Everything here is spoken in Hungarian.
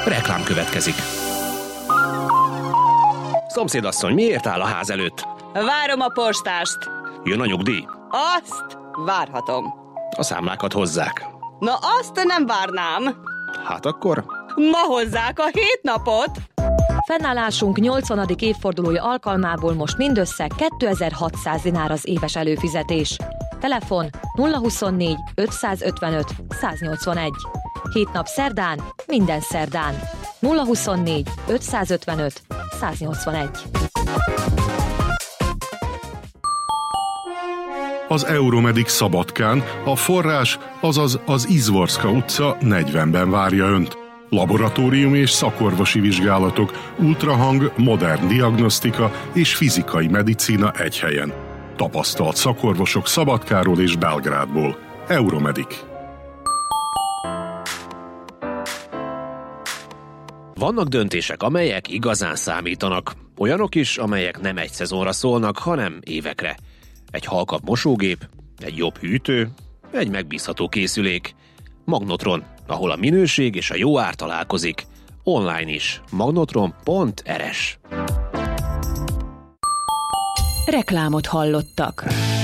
Reklám következik. Szomszédasszony, miért áll a ház előtt? Várom a postást. Jön a nyugdíj? Azt várhatom. A számlákat hozzák. Na azt nem várnám. Hát akkor... Ma hozzák a 7 napot. Fennállásunk 80. évfordulója alkalmából most mindössze 2600 dinár az éves előfizetés. Telefon 024 555 181. 7 nap szerdán, minden szerdán. 024 555 181. Az Euromedic Szabadkán a forrás, azaz az Izvorska utca 40-ben várja Önt. Laboratórium és szakorvosi vizsgálatok, ultrahang, modern diagnosztika és fizikai medicína egy helyen. Tapasztalt szakorvosok Szabadkáról és Belgrádból. Euromedic. Vannak döntések, amelyek igazán számítanak. Olyanok is, amelyek nem egy szezonra szólnak, hanem évekre. Egy halkabb mosógép, egy jobb hűtő, egy megbízható készülék. Magnotron, ahol a minőség és a jó ár találkozik. Online is. magnotron.rs. Reklámot hallottak.